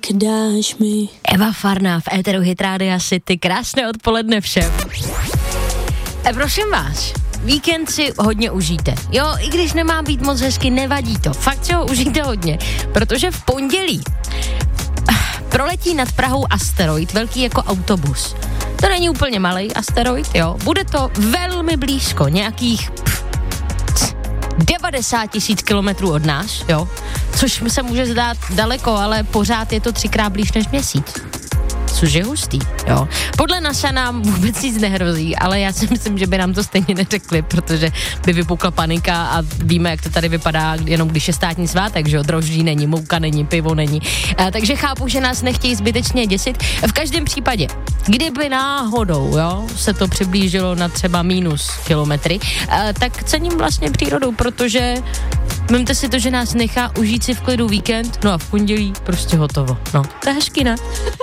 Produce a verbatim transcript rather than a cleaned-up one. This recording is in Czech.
dáš mi. Eva Farná v éteru Hit Rádia City, krásné odpoledne všem. E prosím vás, víkend si hodně užijte. Jo, i když nemá být moc hezky, nevadí to. Fakt si ho užijte hodně, protože v pondělí proletí nad Prahou asteroid, velký jako autobus. To není úplně malej asteroid, jo. Bude to velmi blízko, nějakých pff, devadesát tisíc kilometrů od nás, jo. Což se může zdát daleko, ale pořád je to třikrát blíž než měsíc. Což je hustý, jo. Podle NASA nám vůbec nic nehrozí, ale já si myslím, že by nám to stejně neřekli, protože by vypukla panika a víme, jak to tady vypadá, jenom když je státní svátek, že jo, droždí není, mouka není, pivo není. A, takže chápu, že nás nechtějí zbytečně děsit. V každém případě, kdyby náhodou, jo, se to přiblížilo na třeba minus kilometry, a, tak cením vlastně přírodu, protože vemte si to, že nás nechá užít si v klidu víkend, no a v pondělí prostě hotovo. No, to je hezky, ne?